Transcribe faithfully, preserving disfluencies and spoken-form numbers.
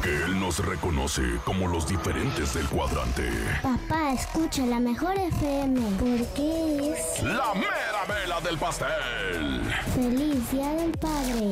porque él nos reconoce como los diferentes del cuadrante. Papá, escucha la mejor F M, porque es... ¡La mera vela del pastel! ¡Feliz Día del Padre!